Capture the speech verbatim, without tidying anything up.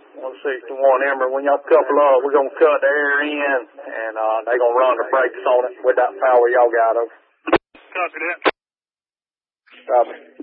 one sixty-one Emerald. When y'all couple up, we're going to cut the air in, and uh, they're going to run the brakes on it with that power y'all got over. Copy that. Copy.